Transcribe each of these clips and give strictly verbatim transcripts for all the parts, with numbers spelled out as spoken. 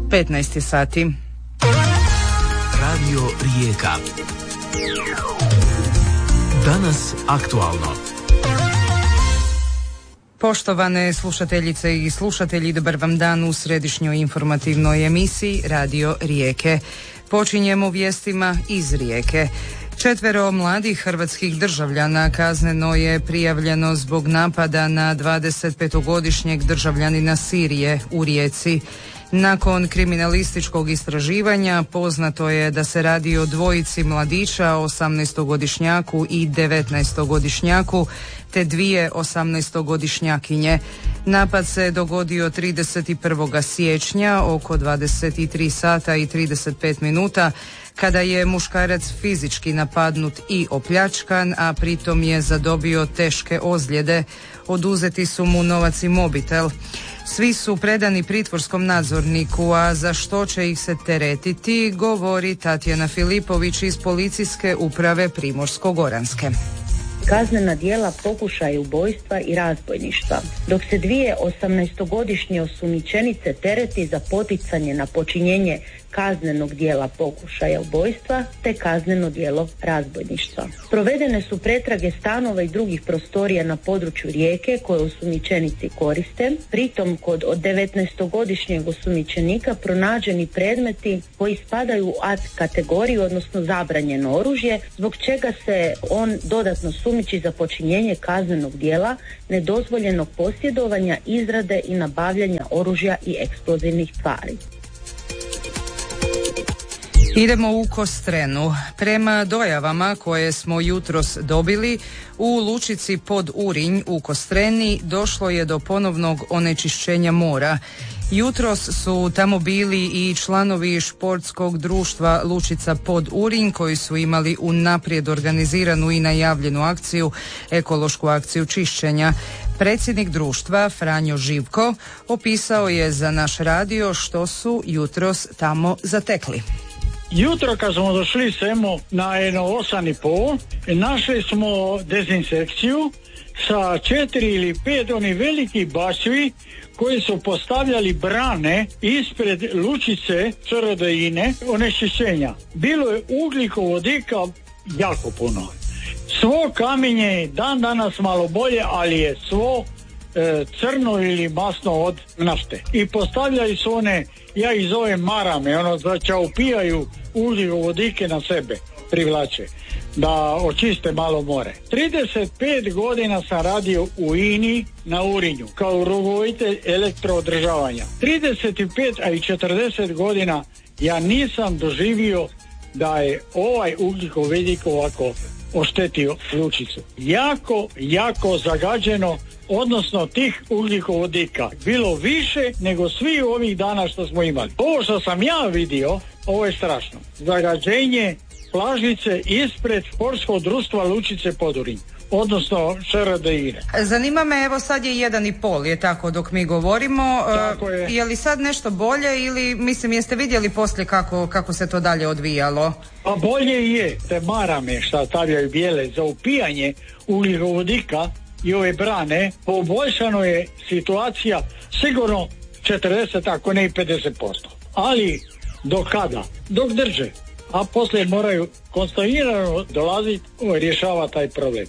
petnaest sati. Radio Rijeka. Danas aktualno. Poštovane slušateljice i slušatelji, dobar vam dan u središnjoj informativnoj emisiji Radio Rijeke. Počinjemo vijestima iz Rijeke. Četvero mladih hrvatskih državljana kazneno je prijavljeno zbog napada na dvadesetpetogodišnjeg državljanina Sirije u Rijeci. Nakon kriminalističkog istraživanja poznato je da se radi o dvojici mladića, osamnaestogodišnjaku i devetnaestogodišnjaku, te dvije osamnaestogodišnjakinje. Napad se dogodio trideset prvog siječnja oko dvadeset tri sata i trideset pet minuta, kada je muškarac fizički napadnut i opljačkan, a pritom je zadobio teške ozljede. Oduzeti su mu novac i mobitel. Svi su predani pritvorskom nadzorniku, a za što će ih se teretiti, govori Tatjana Filipović iz Policijske uprave Primorsko-goranske. Kaznena djela pokušaja ubojstva i razbojništva, dok se dvije osamnaestogodišnje osumnjičenice tereti za poticanje na počinjenje kaznenog djela pokušaja ubojstva te kazneno djelo razbojništva. Provedene su pretrage stanova i drugih prostorija na području Rijeke koje osumnjičenici koriste. Pritom kod od devetnaestogodišnjeg osumnjičenika pronađeni predmeti koji spadaju u A kategoriju, odnosno zabranjeno oružje, zbog čega se on dodatno sumnjiči za počinjenje kaznenog djela nedozvoljenog posjedovanja, izrade i nabavljanja oružja i eksplozivnih tvari. Idemo u Kostrenu. Prema dojavama koje smo jutros dobili, u lučici pod Urinj u Kostreni došlo je do ponovnog onečišćenja mora. Jutros su tamo bili i članovi športskog društva Lučica pod Urinj, koji su imali unaprijed organiziranu i najavljenu akciju, ekološku akciju čišćenja. Predsjednik društva Franjo Živko opisao je za naš radio što su jutros tamo zatekli. Jutro kad smo došli semo na jedno osam i pol, našli smo dezinsekciju sa četiri ili pet onih velikih bačvi koji su postavljali brane ispred lučice Crnodeine onečišćenja. Bilo je ugljikovodika jako puno. Svo kamenje je dan danas malo bolje, ali je svo e, crno ili masno od nafte. I postavljali su one, ja ih zovem marame, ono da čaupijaju ugljikovodike na sebe, privlače, da očiste malo more. trideset pet godina sam radio u I N I na Urinju kao rukovoditelj elektroodržavanja. trideset pet, a i četrdeset godina ja nisam doživio da je ovaj ugljikovodik ovako oštetio Lučicu. Jako, jako zagađeno, odnosno tih ugljikovodika bilo više nego svi ovih dana što smo imali. Ovo što sam ja vidio, ovo je strašno. Zagađenje plažnice ispred športskog društva Lučice pod Urinj, odnosno Šeredeine. Zanima me, evo sad je jedan i pol, je tako dok mi govorimo. Tako je. Je li sad nešto bolje ili, mislim, jeste vidjeli poslije kako, kako se to dalje odvijalo? Pa bolje je, te marame šta stavljaju bijele za upijanje ugljikovodika i ove brane, poboljšano je situacija sigurno četrdeset, ako ne i pedeset posto. Ali do kada? Dok drže. A poslije moraju kontinuirano dolaziti i rješavati taj problem.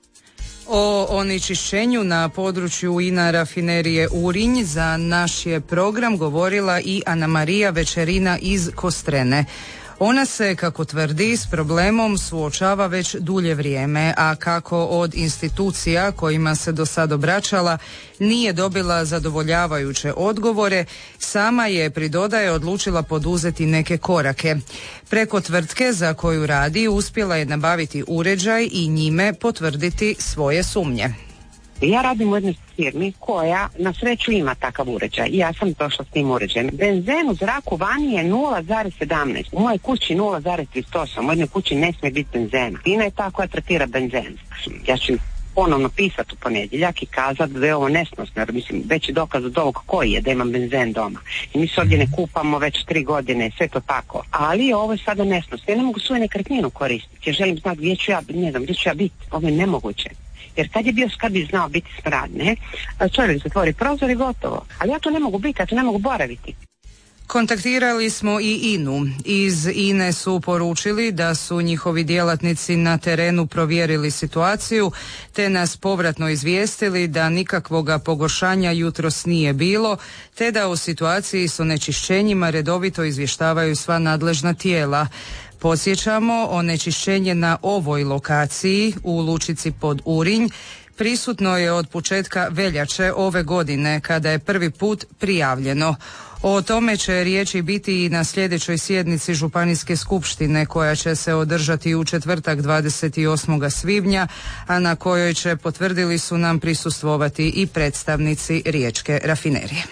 O onečišćenju na području I N A rafinerije Urinj za naš je program govorila i Ana Marija Večerina iz Kostrene. Ona se, kako tvrdi, s problemom suočava već dulje vrijeme, a kako od institucija kojima se do sad obraćala nije dobila zadovoljavajuće odgovore, sama je, pridodaje, odlučila poduzeti neke korake. Preko tvrtke za koju radi uspjela je nabaviti uređaj i njime potvrditi svoje sumnje. Ja radim u jednoj firmi koja na sreću ima takav uređaj i ja sam došla s tim uređajem. Benzen u zraku vani je nula zarez sedamnaest, u mojoj kući nula zarez trideset osam, u jednoj kući ne smije biti benzena. Ina je ta koja tretira benzen. Ja ću ponovno pisati u ponedjeljak i kazati da je ovo nesnosno, jer mislim veći dokaz od ovog koji je da imam benzen doma. I mi se ovdje ne kupamo već tri godine, sve to tako. Ali ovo je sada nesnosno. Ja ne mogu svoju nekretninu koristiti. Ja želim znati gdje ću ja, ne znam, gdje ću ja biti. Ovo je nemoguće. Jer kad je bio, kad bi znao biti smrad, ne, čovjek zatvori prozor i gotovo. Ali ja to ne mogu biti, ja to ne mogu boraviti. Kontaktirali smo i I N U. Iz I N E su poručili da su njihovi djelatnici na terenu provjerili situaciju te nas povratno izvijestili da nikakvoga pogoršanja jutros nije bilo te da o situaciji s onečišćenjima redovito izvještavaju sva nadležna tijela. Podsjećamo, onečišćenje na ovoj lokaciji u lučici pod Urinj prisutno je od početka veljače ove godine kada je prvi put prijavljeno. O tome će riječi biti i na sljedećoj sjednici Županijske skupštine koja će se održati u četvrtak dvadeset osmog svibnja, a na kojoj će, potvrdili su nam, prisustvovati i predstavnici Riječke rafinerije.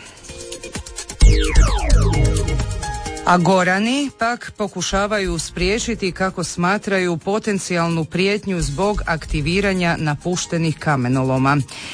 A Gorani pak pokušavaju spriječiti, kako smatraju, potencijalnu prijetnju zbog aktiviranja napuštenih kamenoloma.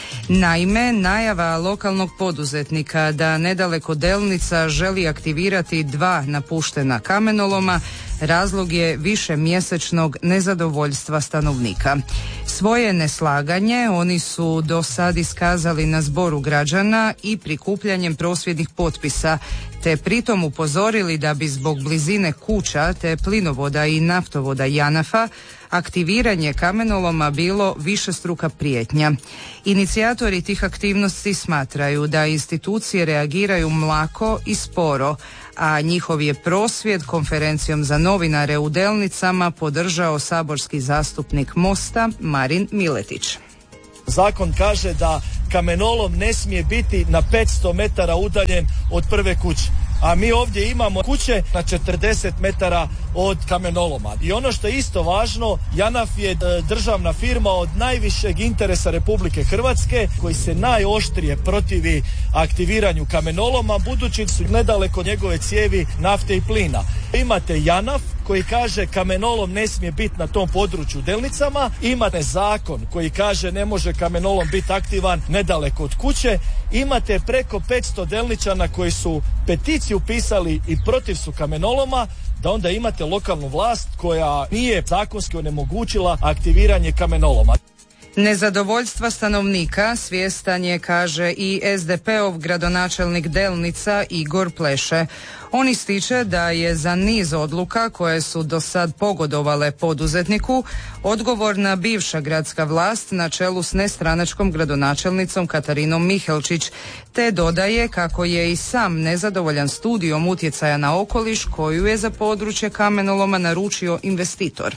Naime, najava lokalnog poduzetnika da nedaleko Delnica želi aktivirati dva napuštena kamenoloma razlog je višemjesečnog nezadovoljstva stanovnika. Svoje neslaganje oni su do sad iskazali na zboru građana i prikupljanjem prosvjednih potpisa, te pritom upozorili da bi zbog blizine kuća te plinovoda i naftovoda Janafa aktiviranje kamenoloma bilo višestruka prijetnja. Inicijatori tih aktivnosti smatraju da institucije reagiraju mlako i sporo, a njihov je prosvjed konferencijom za novinare u Delnicama podržao saborski zastupnik Mosta Marin Miletić. Zakon kaže da kamenolom ne smije biti na petsto metara udaljen od prve kuće. A mi ovdje imamo kuće na četrdeset metara od kamenoloma. I ono što je isto važno, Janaf je državna firma od najvišeg interesa Republike Hrvatske koji se najoštrije protivi aktiviranju kamenoloma, budući su nedaleko njegove cijevi nafte i plina. Imate Janaf koji kaže kamenolom ne smije biti na tom području Delnicama, imate zakon koji kaže ne može kamenolom biti aktivan nedaleko od kuće, imate preko petsto Delničana koji su peticiju pisali i protiv su kamenoloma, da onda imate lokalnu vlast koja nije zakonski onemogućila aktiviranje kamenoloma. Nezadovoljstva stanovnika svjestan je, kaže, i es de pe-ov gradonačelnik Delnica Igor Pleše. On ističe da je za niz odluka koje su do sad pogodovale poduzetniku odgovorna bivša gradska vlast na čelu s nestranačkom gradonačelnicom Katarinom Mihelčić, te dodaje kako je i sam nezadovoljan studijom utjecaja na okoliš koju je za područje kamenoloma naručio investitor.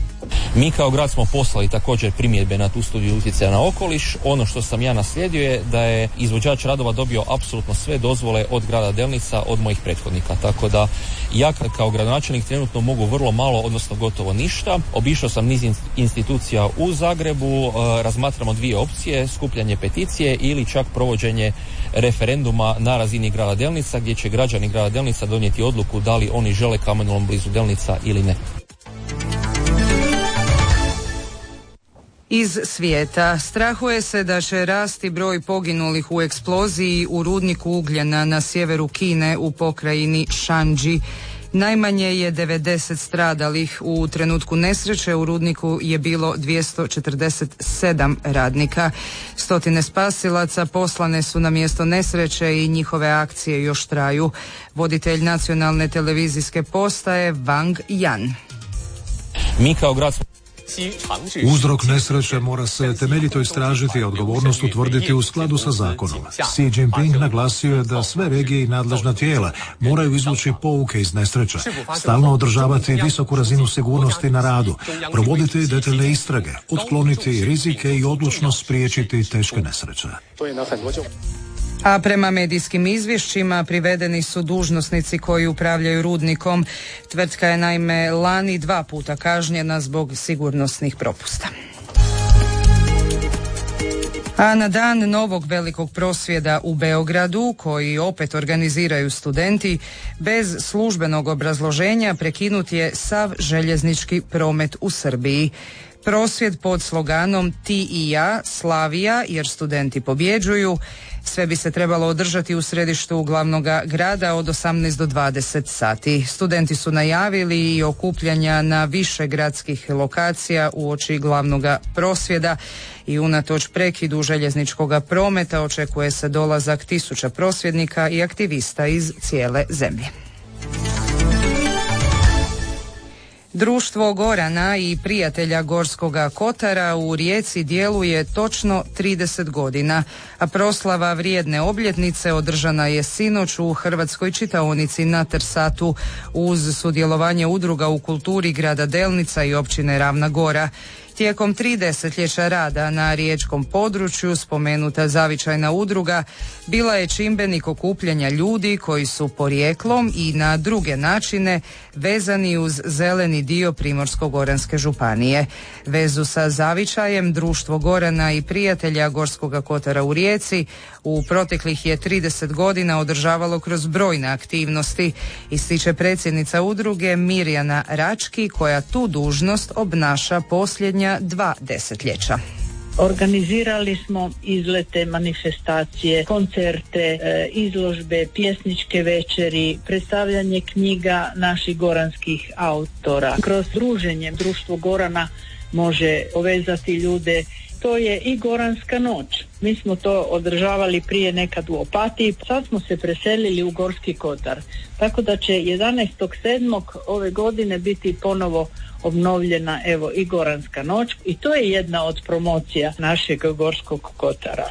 Mi kao grad smo poslali također primjedbe na tu studiju utjecaja na okoliš. Ono što sam ja naslijedio je da je izvođač radova dobio apsolutno sve dozvole od grada Delnica, od mojih prethodnika. Tako da ja kao gradonačelnik trenutno mogu vrlo malo, odnosno gotovo ništa. Obišao sam niz institucija u Zagrebu, razmatramo dvije opcije, skupljanje peticije ili čak provođenje referenduma na razini grada Delnica, gdje će građani grada Delnica donijeti odluku da li oni žele kamenolom blizu Delnica ili ne. Iz svijeta strahuje se da će rasti broj poginulih u eksploziji u rudniku ugljena na sjeveru Kine u pokrajini Shandži. Najmanje je devedeset stradalih. U trenutku nesreće u rudniku je bilo dvjesto četrdeset sedam radnika. Stotine spasilaca poslane su na mjesto nesreće i njihove akcije još traju. Voditelj nacionalne televizijske postaje Wang Yan. Mi kao grad smo Uzrok nesreće mora se temeljito istražiti, a odgovornost utvrditi u skladu sa zakonom. Xi Jinping naglasio je da sve regije i nadležna tijela moraju izvući pouke iz nesreća, stalno održavati visoku razinu sigurnosti na radu, provoditi detaljne istrage, otkloniti rizike i odlučno spriječiti teške nesreće. A prema medijskim izvješćima privedeni su dužnosnici koji upravljaju rudnikom. Tvrtka je naime lani dva puta kažnjena zbog sigurnosnih propusta. A na dan novog velikog prosvjeda u Beogradu, koji opet organiziraju studenti, bez službenog obrazloženja prekinut je sav željeznički promet u Srbiji. Prosvjed pod sloganom Ti i ja, Slavija, jer studenti pobjeđuju, Sve bi se trebalo održati u središtu glavnog grada od osamnaest do dvadeset sati. Studenti su najavili i okupljanja na više gradskih lokacija uoči glavnog prosvjeda i unatoč prekidu željezničkog prometa očekuje se dolazak tisuća prosvjednika i aktivista iz cijele zemlje. Društvo Gorana i prijatelja Gorskoga kotara u Rijeci djeluje točno trideset godina, a proslava vrijedne obljetnice održana je sinoć u Hrvatskoj čitaonici na Trsatu uz sudjelovanje udruga u kulturi grada Delnica i općine Ravna Gora. Tijekom tri desetljeća rada na riječkom području spomenuta zavičajna udruga bila je čimbenik okupljanja ljudi koji su porijeklom i na druge načine vezani uz zeleni dio Primorsko-goranske županije. Vezu sa zavičajem Društvo Gorana i prijatelja Gorskoga kotara u Rijeci u proteklih je trideset godina održavalo kroz brojne aktivnosti, ističe predsjednica udruge Mirjana Rački koja tu dužnost obnaša posljednja dva desetljeća. Organizirali smo izlete, manifestacije, koncerte, izložbe, pjesničke večeri, predstavljanje knjiga naših goranskih autora. Kroz druženje Društvo Gorana može povezati ljude. To je i Goranska noć. Mi smo to održavali prije nekad u Opatiji, sad smo se preselili u Gorski kotar. Tako da će jedanaestog sedmog ove godine biti ponovo obnovljena evo i Goranska noć i to je jedna od promocija našeg Gorskog kotara.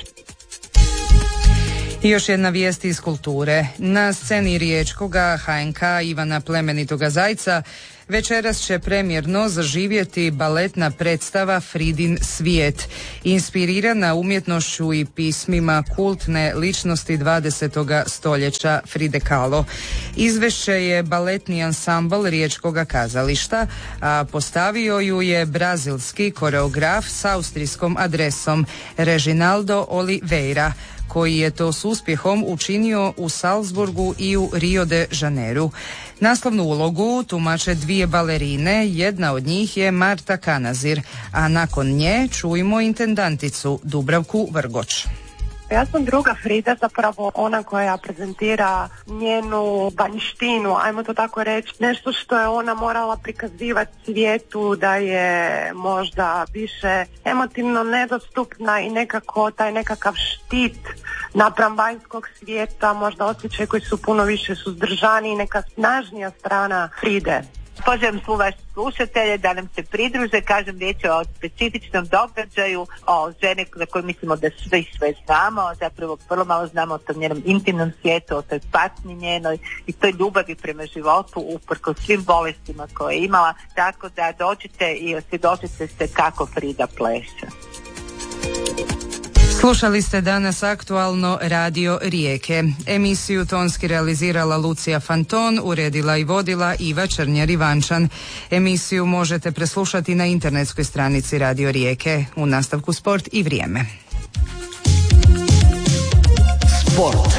I još jedna vijest iz kulture. Na sceni riječkoga H N K Ivana Plemenitoga Zajca večeras će premjerno zaživjeti baletna predstava Fridin svijet, inspirirana umjetnošću i pismima kultne ličnosti dvadesetog stoljeća Fride Kahlo. Izvešće je baletni ansambl riječkoga kazališta, a postavio ju je brazilski koreograf s austrijskom adresom Reginaldo Oliveira, koji je to s uspjehom učinio u Salzburgu i u Rio de Janeiru. Naslovnu ulogu tumače dvije balerine, jedna od njih je Marta Kanazir, a nakon nje čujmo intendanticu Dubravku Vrgoč. Ja sam druga Frida, zapravo ona koja prezentira njenu banjštinu, ajmo to tako reći, nešto što je ona morala prikazivati svijetu, da je možda više emotivno nedostupna i nekako taj nekakav štit napram vanjskog svijeta, možda osjećaj koji su puno više suzdržani i neka snažnija strana Fride. Pozivam svu vaše slušatelje da nam se pridruže, kažem riječ o specifičnom događaju, o ženi za koju mislimo da svi sve znamo, zapravo vrlo malo znamo o tom njenom intimnom svijetu, o toj patnji njenoj i toj ljubavi prema životu uprkos svim bolestima koje je imala, tako da dođite i osvjedočite se kako Frida pleše. Slušali ste danas aktualno Radio Rijeke. Emisiju tonski realizirala Lucija Fanton, uredila i vodila Iva Črnjar-Ivančan. Emisiju možete preslušati na internetskoj stranici Radio Rijeke. U nastavku sport i vrijeme. Sport.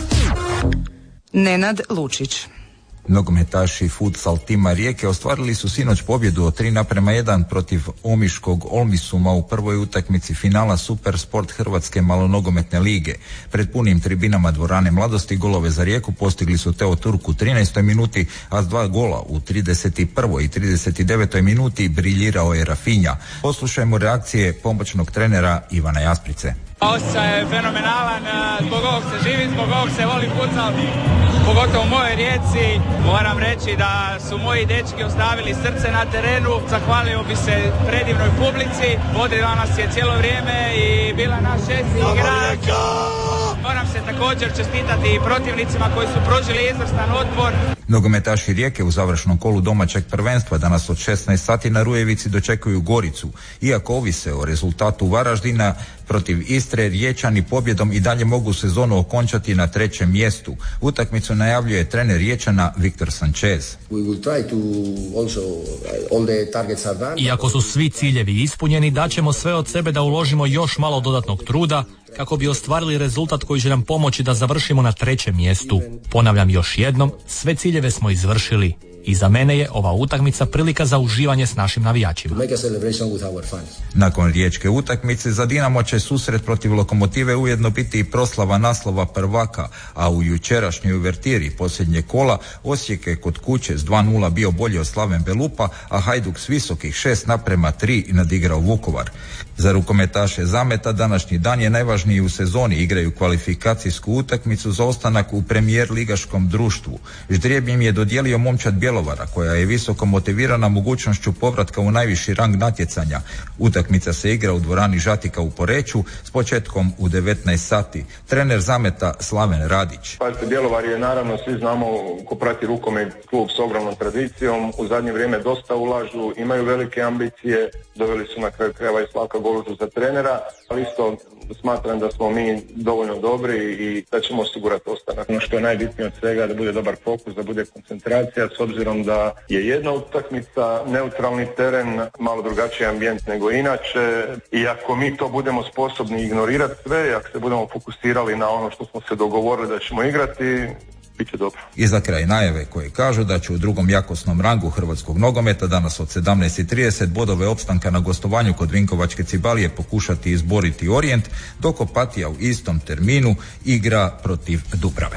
Nenad Lučić. Nogometaši futsal tima Rijeke ostvarili su sinoć pobjedu od tri naprema jedan protiv omiškog Olmisuma u prvoj utakmici finala Super Sport Hrvatske malonogometne lige. Pred punim tribinama dvorane Mladosti golove za Rijeku postigli su Teo Turk u trinaestoj minuti, a s dva gola u trideset prvoj i trideset devetoj minuti briljirao je Rafinha. Poslušajmo reakcije pomoćnog trenera Ivana Jasprice. Osjećaj je fenomenalan, zbog ovog se živi, zbog ovog se voli futsal, pogotovo u mojoj Rijeci. Moram reći da su moji dečki ostavili srce na terenu, zahvalio bi se predivnoj publici, vodila nas je cijelo vrijeme i bila naš šesti igrač. Moram se također čestitati i protivnicima koji su pružili izvrstan otpor. Nogometaši Rijeke u završnom kolu domaćeg prvenstva danas od šesnaest sati na Rujevici dočekuju Goricu. Iako ovise o rezultatu Varaždina protiv Istre, Riječani pobjedom i dalje mogu sezonu okončati na trećem mjestu. Utakmicu najavljuje trener Riječana Viktor Sanchez. Iako su svi ciljevi ispunjeni, daćemo sve od sebe da uložimo još malo dodatnog truda kako bi ostvarili rezultat koji će nam pomoći da završimo na trećem mjestu. Ponavljam još jednom, sve ciljeve smo izvršili. I za mene je ova utakmica prilika za uživanje s našim navijačima. Nakon riječke utakmice za Dinamo će susret protiv Lokomotive ujedno biti i proslava naslova prvaka, a u jučerašnjoj uvertiri posljednje kola Osijek je kod kuće s dva nula bio bolji od Slaven Belupa, a Hajduk s visokih šest naprema tri nadigrao Vukovar. Za rukometaše Zameta današnji dan je najvažniji u sezoni, igraju kvalifikacijsku utakmicu za ostanak u premijer ligaškom društvu. Ždrijeb im je dodijelio momčad Bjelovara, koja je visoko motivirana mogućnošću povratka u najviši rang natjecanja. Utakmica se igra u dvorani Žatika u Poreču s početkom u devetnaest sati. Trener Zameta Slaven Radić. Pazite, Bjelovar je, naravno, svi znamo, ko prati rukomet, klub s ogromnom tradicijom, u zadnje vrijeme dosta ulažu, imaju velike ambicije, doveli su na kraju krajeva i Slavka Golužu za trenera, ali isto smatram da smo mi dovoljno dobri i da ćemo osigurati ostanak. Ono što je najbitnije od svega, da bude dobar fokus, da bude koncentracija, s obzirom da je jedna utakmica, neutralni teren, malo drugačiji ambijent nego inače, i ako mi to budemo sposobni ignorirati sve, ako se budemo fokusirali na ono što smo se dogovorili da ćemo igrati, biće dobro. I za kraj najave koje kažu da će u drugom jakosnom rangu hrvatskog nogometa danas od sedamnaest i trideset bodove opstanka na gostovanju kod Vinkovačke Cibalije pokušati izboriti Orijent, dok Opatija u istom terminu igra protiv Dubrave.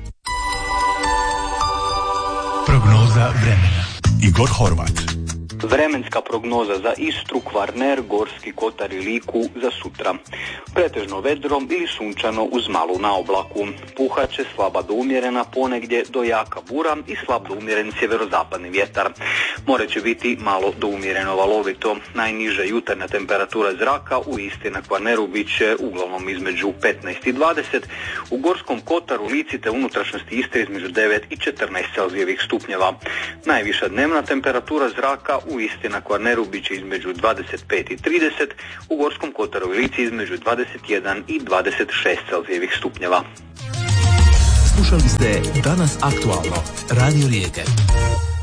Prognoza vremena. Igor Horvat. Vremenska prognoza za Istru, Kvarner, Gorski kotar i Liku za sutra. Pretežno vedrom ili sunčano uz malu naoblaku. Puhaće slaba do umjerena, ponegdje do jaka bura i slab do umjeren sjeverozapadni vjetar. More će biti malo do umjereno valovito. Najniža jutarnja temperatura zraka u Istri na Kvarneru bit će uglavnom između petnaest i dvadeset. U Gorskom kotaru, Lici te unutrašnjosti Istre između devet i četrnaest celzijevih stupnjeva. Najviša dnevna temperatura zraka u Istri na Kvarneru bit će između dvadeset pet i trideset, u Gorskom kotaru i Lici između dvadeset jedan i dvadeset šest celzijevih stupnjeva. Slušali ste Danas aktualno, Radio Rijeke.